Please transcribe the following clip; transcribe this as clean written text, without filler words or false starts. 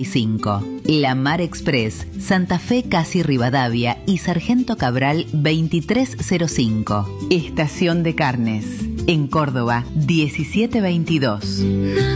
235. La Mar Express, Santa Fe Casi Rivadavia y Sargento Cabral 2305. Estación de Carnes, en Córdoba 1722.